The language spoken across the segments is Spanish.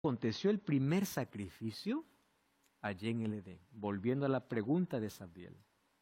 aconteció el primer sacrificio allí en el Edén. Volviendo a la pregunta de Sabiel.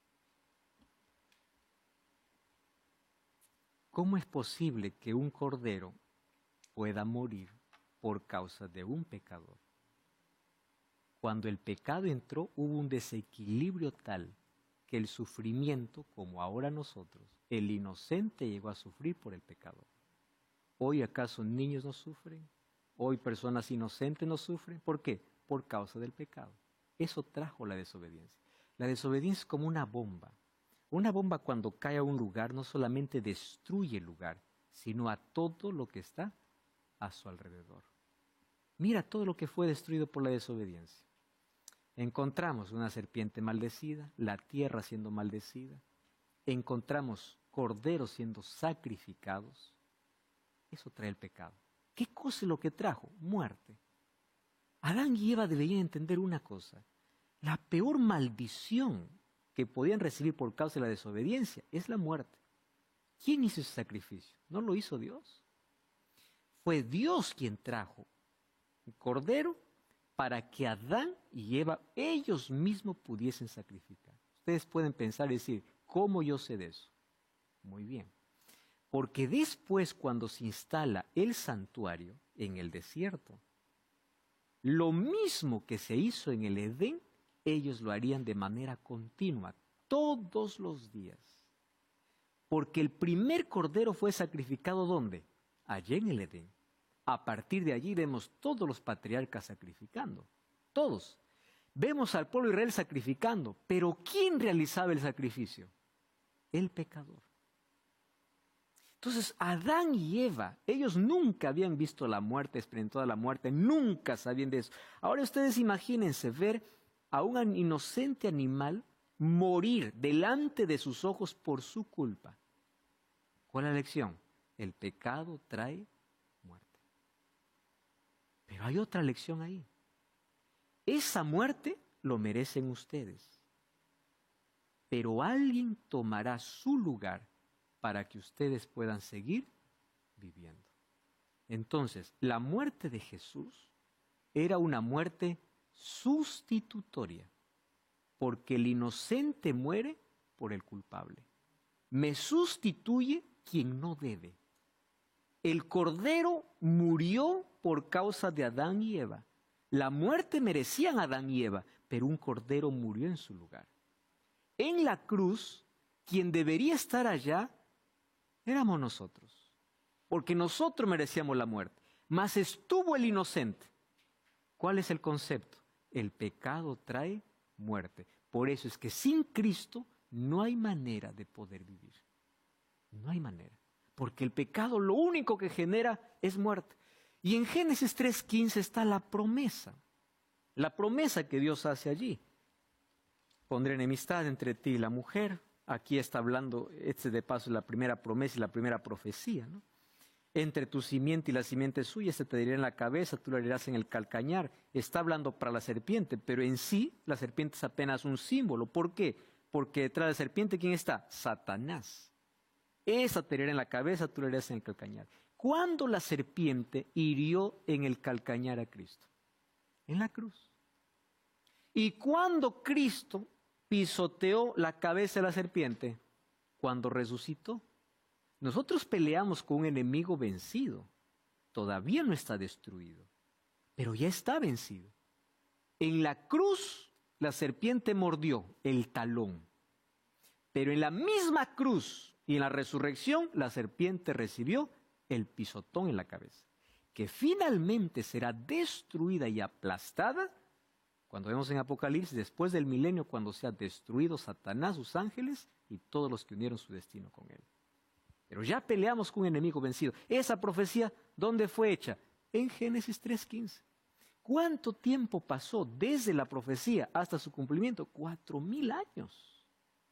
¿Cómo es posible que un cordero pueda morir por causa de un pecador? Cuando el pecado entró, hubo un desequilibrio tal que el sufrimiento, como ahora nosotros, el inocente llegó a sufrir por el pecador. ¿Hoy acaso niños no sufren? ¿Hoy personas inocentes no sufren? ¿Por qué? Por causa del pecado. Eso trajo la desobediencia. La desobediencia es como una bomba. Una bomba cuando cae a un lugar no solamente destruye el lugar, sino a todo lo que está a su alrededor. Mira todo lo que fue destruido por la desobediencia. Encontramos una serpiente maldecida, la tierra siendo maldecida, encontramos corderos siendo sacrificados. Eso trae el pecado. ¿Qué cosa es lo que trajo? Muerte. Adán y Eva deberían entender una cosa. La peor maldición que podían recibir por causa de la desobediencia es la muerte. ¿Quién hizo ese sacrificio? ¿No lo hizo Dios? Fue Dios quien trajo un cordero para que Adán y Eva ellos mismos pudiesen sacrificar. Ustedes pueden pensar y decir, ¿cómo yo sé de eso? Muy bien. Porque después cuando se instala el santuario en el desierto, lo mismo que se hizo en el Edén, ellos lo harían de manera continua, todos los días. Porque el primer cordero fue sacrificado ¿dónde? Allí en el Edén. A partir de allí vemos todos los patriarcas sacrificando, todos. Vemos al pueblo de Israel sacrificando, pero ¿quién realizaba el sacrificio? El pecador. Entonces, Adán y Eva, ellos nunca habían visto la muerte, experimentado la muerte, nunca sabían de eso. Ahora ustedes imagínense ver a un inocente animal morir delante de sus ojos por su culpa. ¿Cuál es la lección? El pecado trae muerte. Pero hay otra lección ahí. Esa muerte lo merecen ustedes. Pero alguien tomará su lugar para que ustedes puedan seguir viviendo. Entonces, la muerte de Jesús era una muerte sustitutoria, porque el inocente muere por el culpable. Me sustituye quien no debe. El cordero murió por causa de Adán y Eva. La muerte merecían Adán y Eva, pero un cordero murió en su lugar. En la cruz, quien debería estar allá éramos nosotros, porque nosotros merecíamos la muerte, mas estuvo el inocente. ¿Cuál es el concepto? El pecado trae muerte. Por eso es que sin Cristo no hay manera de poder vivir. No hay manera, porque el pecado lo único que genera es muerte. Y en Génesis 3:15 está la promesa que Dios hace allí. Pondré enemistad entre ti y la mujer. Aquí está hablando, de paso, la primera promesa y la primera profecía, ¿no? Entre tu simiente y la simiente suya, se te herirá en la cabeza, tú lo herirás en el calcañar. Está hablando para la serpiente, pero en sí la serpiente es apenas un símbolo. ¿Por qué? Porque detrás de la serpiente, ¿quién está? Satanás. Esa te herirá en la cabeza, tú lo herirás en el calcañar. ¿Cuándo la serpiente hirió en el calcañar a Cristo? En la cruz. ¿Y cuándo Cristo pisoteó la cabeza de la serpiente? Cuando resucitó. Nosotros peleamos con un enemigo vencido. Todavía no está destruido, pero ya está vencido. En la cruz la serpiente mordió el talón, pero en la misma cruz y en la resurrección la serpiente recibió el pisotón en la cabeza, que finalmente será destruida y aplastada cuando vemos en Apocalipsis, después del milenio, cuando sea destruido Satanás, sus ángeles y todos los que unieron su destino con él. Pero ya peleamos con un enemigo vencido. Esa profecía, ¿dónde fue hecha? En Génesis 3:15. ¿Cuánto tiempo pasó desde la profecía hasta su cumplimiento? 4,000 años.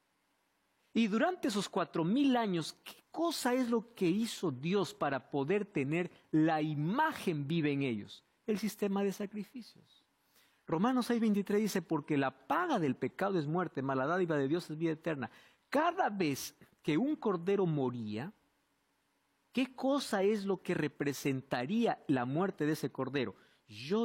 Y durante esos 4,000 años, ¿qué cosa es lo que hizo Dios para poder tener la imagen viva en ellos? El sistema de sacrificios. Romanos 6:23 dice, porque la paga del pecado es muerte, mas la dádiva de Dios es vida eterna. Cada vez que un cordero moría, ¿qué cosa es lo que representaría la muerte de ese cordero? yo